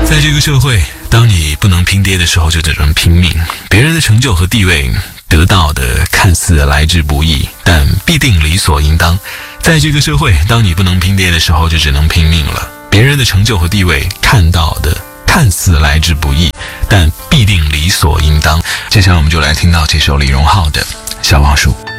在这个社会，当你不能拼爹的时候，就只能拼命。别人的成就和地位得到的看似来之不易，但必定理所应当。在这个社会，当你不能拼爹的时候，就只能拼命了。别人的成就和地位看到的看似来之不易，但必定理所应当。接下来我们就来听到这首李荣浩的《小王树》。